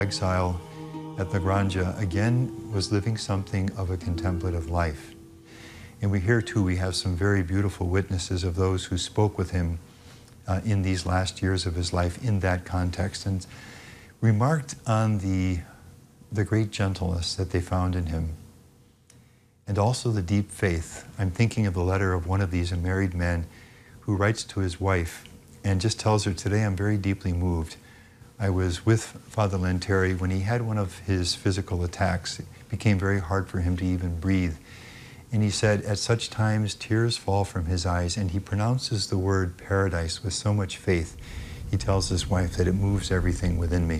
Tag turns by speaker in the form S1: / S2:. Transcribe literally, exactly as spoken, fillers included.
S1: exile at La Granja, again was living something of a contemplative life. And we here too, we have some very beautiful witnesses of those who spoke with him uh, in these last years of his life in that context, and remarked on the, the great gentleness that they found in him, and also the deep faith. I'm thinking of the letter of one of these, a married man, who writes to his wife and just tells her, "Today I'm very deeply moved. I was with Father Lanteri when he had one of his physical attacks. It became very hard for him to even breathe. And he said, at such times, tears fall from his eyes, and he pronounces the word paradise with so much faith. He tells his wife that it moves everything within me."